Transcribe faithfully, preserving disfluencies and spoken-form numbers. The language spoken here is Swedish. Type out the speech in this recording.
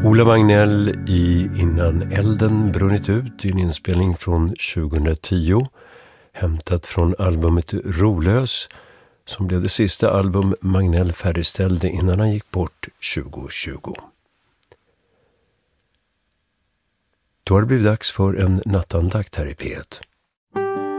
Ola Magnell i Innan elden brunnit ut i en inspelning från tjugohundratio, hämtat från albumet Rolös, som blev det sista album Magnell färdigställde innan han gick bort tjugohundratjugo. Då har det blivit dags för en nattandakt här i P ett.